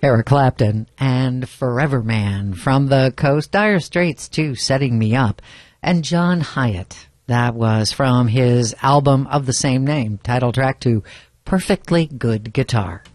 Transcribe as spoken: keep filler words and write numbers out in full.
Eric Clapton and Forever Man from the Coast, Dire Straits to Setting Me Up, and John Hyatt. That was from his album of the same name, title track to Perfectly Good Guitar.